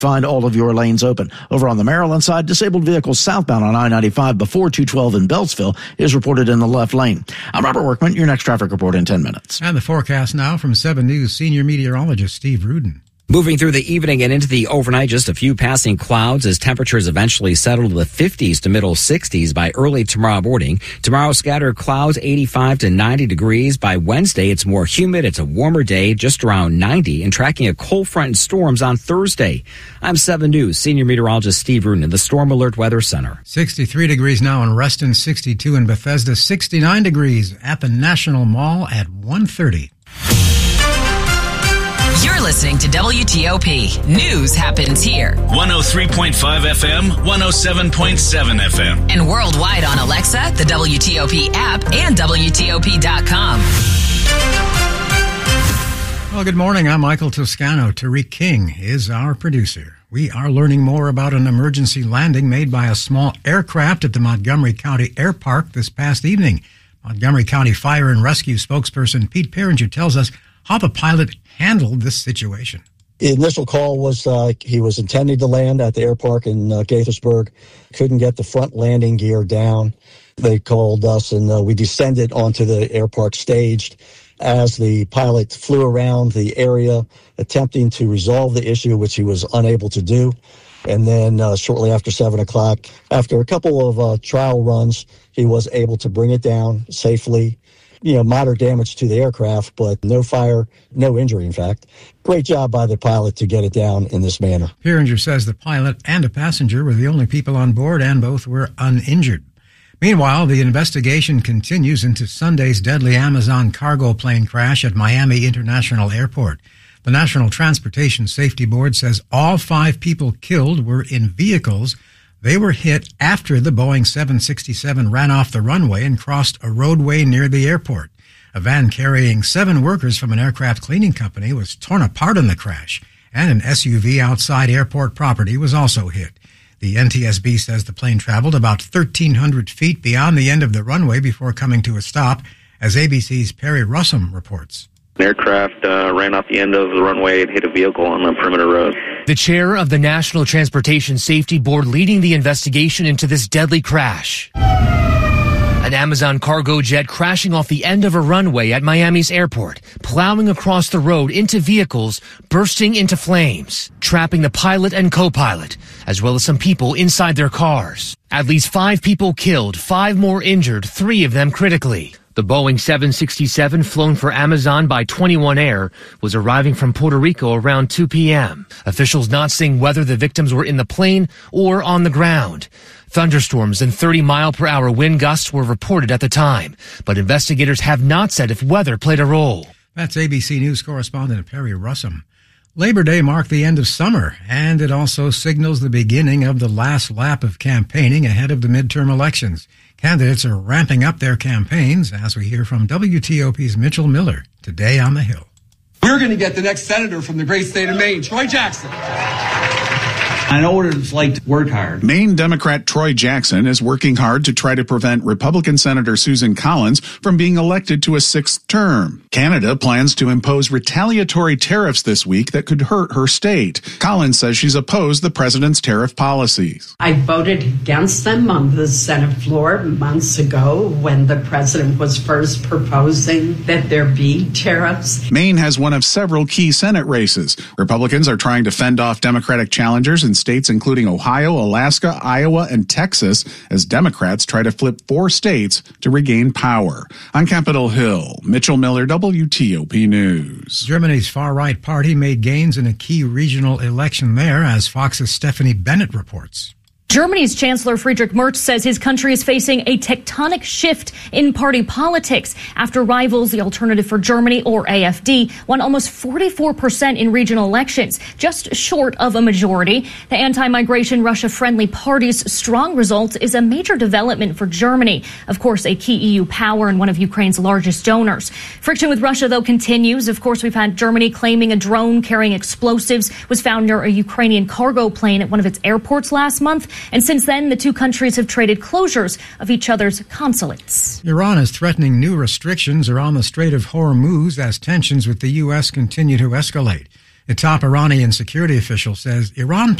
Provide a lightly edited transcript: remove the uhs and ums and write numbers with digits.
Find all of your lanes open. Over on the Maryland side, disabled vehicles southbound on I-95 before 212 in Beltsville is reported in the left lane. I'm Robert Workman, your next traffic report in 10 minutes. And the forecast now from 7 News senior meteorologist Steve Rudin. Moving through the evening and into the overnight, just a few passing clouds as temperatures eventually settle to the 50s to middle 60s by early tomorrow morning. Tomorrow, scattered clouds, 85 to 90 degrees. By Wednesday, it's more humid. It's a warmer day, just around 90, and tracking a cold front and storms on Thursday. I'm 7 News senior meteorologist Steve Rudin in the Storm Alert Weather Center. 63 degrees now in Reston, 62 in Bethesda, 69 degrees at the National Mall at 1:30. You're listening to WTOP. News happens here. 103.5 FM, 107.7 FM. And worldwide on Alexa, the WTOP app, and WTOP.com. Well, good morning. I'm Michael Toscano. Tariq King is our producer. We are learning more about an emergency landing made by a small aircraft at the Montgomery County Air Park this past evening. Montgomery County Fire and Rescue spokesperson Pete Piringer tells us how the pilot handled this situation. The initial call was he was intending to land at the air park in Gaithersburg, couldn't get the front landing gear down. They called us and we descended onto the air park staged. As the pilot flew around the area attempting to resolve the issue, which he was unable to do. And then shortly after 7 o'clock, after a couple of trial runs, he was able to bring it down safely. Moderate damage to the aircraft, but no fire, no injury, in fact. Great job by the pilot to get it down in this manner. Piringer says the pilot and a passenger were the only people on board, and both were uninjured. Meanwhile, the investigation continues into Sunday's deadly Amazon cargo plane crash at Miami International Airport. The National Transportation Safety Board says all 5 people killed were in vehicles. They were hit after the Boeing 767 ran off the runway and crossed a roadway near the airport. A van carrying 7 workers from an aircraft cleaning company was torn apart in the crash, and an SUV outside airport property was also hit. The NTSB says the plane traveled about 1,300 feet beyond the end of the runway before coming to a stop, as ABC's Perry Russum reports. An aircraft ran off the end of the runway and hit a vehicle on the perimeter road. The chair of the National Transportation Safety Board leading the investigation into this deadly crash. An Amazon cargo jet crashing off the end of a runway at Miami's airport, plowing across the road into vehicles, bursting into flames, trapping the pilot and co-pilot, as well as some people inside their cars. At least 5 people killed, 5 more injured, 3 of them critically. The Boeing 767, flown for Amazon by 21 Air, was arriving from Puerto Rico around 2 p.m. Officials not saying whether the victims were in the plane or on the ground. Thunderstorms and 30-mile-per-hour wind gusts were reported at the time, but investigators have not said if weather played a role. That's ABC News correspondent Perry Russum. Labor Day marked the end of summer, and it also signals the beginning of the last lap of campaigning ahead of the midterm elections. Candidates are ramping up their campaigns, as we hear from WTOP's Mitchell Miller today on the Hill. We're going to get the next senator from the great state of Maine, Troy Jackson. I know what it's like to work hard. Maine Democrat Troy Jackson is working hard to try to prevent Republican Senator Susan Collins from being elected to a 6th term. Canada plans to impose retaliatory tariffs this week that could hurt her state. Collins says she's opposed the president's tariff policies. I voted against them on the Senate floor months ago when the president was first proposing that there be tariffs. Maine has one of several key Senate races. Republicans are trying to fend off Democratic challengers in states including Ohio, Alaska, Iowa, and Texas as Democrats try to flip 4 states to regain power. On Capitol Hill, Mitchell Miller, WTOP News. Germany's far-right party made gains in a key regional election there, as Fox's Stephanie Bennett reports. Germany's Chancellor Friedrich Merz says his country is facing a tectonic shift in party politics after rivals, the Alternative for Germany, or AfD, won almost 44% in regional elections, just short of a majority. The anti-migration, Russia-friendly party's strong result is a major development for Germany, of course, a key EU power and one of Ukraine's largest donors. Friction with Russia, though, continues. Of course, we've had Germany claiming a drone carrying explosives was found near a Ukrainian cargo plane at one of its airports last month. And since then, the two countries have traded closures of each other's consulates. Iran is threatening new restrictions around the Strait of Hormuz as tensions with the U.S. continue to escalate. A top Iranian security official says Iran